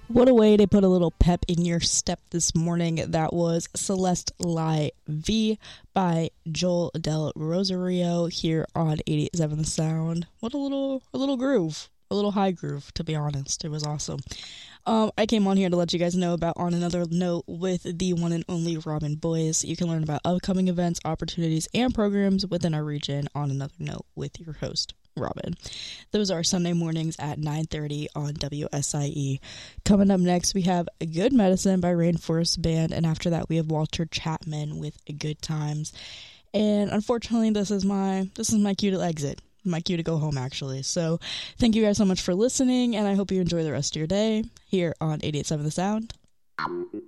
What a way to put a little pep in your step this morning. That was Celeste Lie V by Joel Del Rosario here on 88.7 The Sound. What a little groove. A little high groove, to be honest. It was awesome. I came on here to let you guys know about On Another Note with the one and only Robin Boyce. You can learn about upcoming events, opportunities, and programs within our region on Another Note with your host, Robin. Those are Sunday mornings at 9:30 on WSIE. Coming up next, we have Good Medicine by Rainforest Band, and after that, we have Walter Chapman with Good Times. And unfortunately, this is my cue to exit. My cue to go home, actually. So thank you guys so much for listening, and I hope you enjoy the rest of your day here on 88.7 The Sound.